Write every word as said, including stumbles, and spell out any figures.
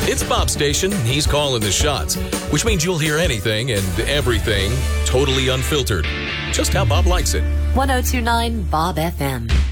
It's Bob's station. He's calling the shots, which means you'll hear anything and everything totally unfiltered. Just how Bob likes it. ten twenty-nine Bob F M.